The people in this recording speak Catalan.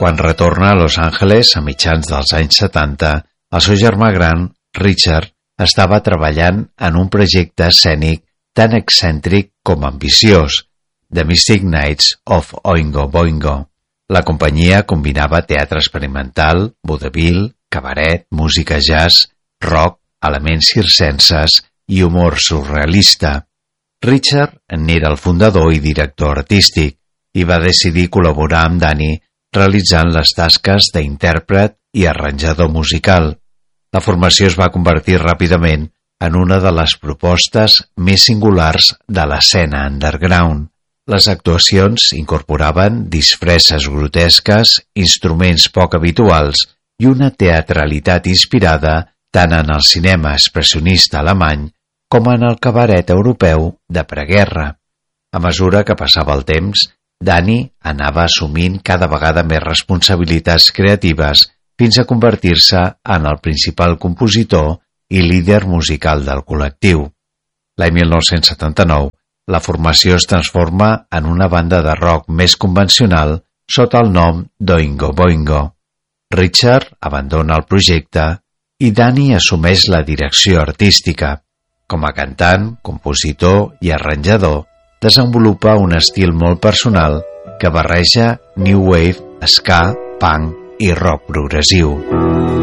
Quan retorna a Los Angeles a mitjans dels anys 70, el seu germà gran, Richard, estava treballant en un projecte escènic tan excèntric com ambiciós, The Mystic Nights of Oingo Boingo. La companyia combinava teatre experimental, vodevil, cabaret, música jazz, rock, elements circenses i humor surrealista. Richard n'era el fundador i director artístic i va decidir col·laborar amb Danny realitzant les tasques d'intèrpret i arranjador musical. La formació es va convertir ràpidament en una de les propostes més singulars de l'escena underground. Les actuacions incorporaven disfresses grotesques, instruments poc habituals i una teatralitat inspirada tant en el cinema expressionista alemany com en el cabaret europeu de preguerra. A mesura que passava el temps, Danny anava assumint cada vegada més responsabilitats creatives fins a convertir-se en el principal compositor i líder musical del col·lectiu. L'any 1979, la formació es transforma en una banda de rock més convencional sota el nom d'Oingo Boingo. Richard abandona el projecte i Danny assumeix la direcció artística. Com a cantant, compositor i arranjador, desenvolupa un estil molt personal que barreja new wave, ska, punk i rock progressiu.